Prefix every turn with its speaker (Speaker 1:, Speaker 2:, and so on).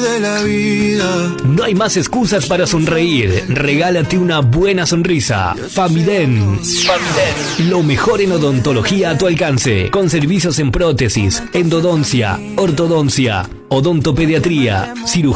Speaker 1: de la vida.
Speaker 2: No hay más excusas para sonreír. Regálate una buena sonrisa. Famiden. Lo mejor en odontología a tu alcance. Con servicios en prótesis, endodoncia, ortodoncia, odontopediatría, cirugía.